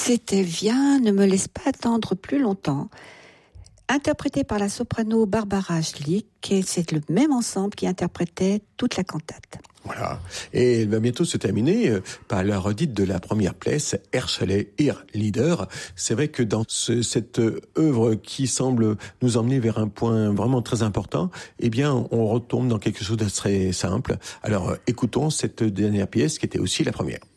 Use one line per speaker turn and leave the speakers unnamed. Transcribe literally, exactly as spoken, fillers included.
C'était Viens, ne me laisse pas attendre plus longtemps. Interprété par la soprano Barbara Schlick, et c'est le même ensemble qui interprétait toute la cantate.
Voilà. Et elle va bientôt se terminer par la redite de la première pièce, Erschele, Ir Leader. C'est vrai que dans ce, cette œuvre qui semble nous emmener vers un point vraiment très important, eh bien, on retombe dans quelque chose de très simple. Alors, écoutons cette dernière pièce qui était aussi la première.